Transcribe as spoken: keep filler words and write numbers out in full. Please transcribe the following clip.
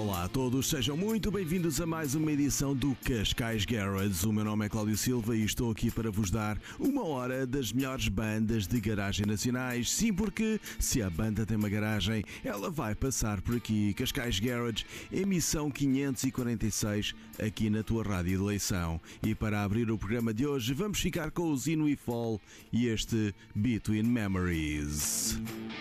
Olá a todos, sejam muito bem-vindos a mais uma edição do Cascais Garage. O meu nome é Cláudio Silva e estou aqui para vos dar uma hora das melhores bandas de garagem nacionais. Sim, porque se a banda tem uma garagem, ela vai passar por aqui. Cascais Garage, emissão quinhentos e quarenta e seis, aqui na tua rádio de eleição. E para abrir o programa de hoje, vamos ficar com o Zino e Fall e este Between Memories.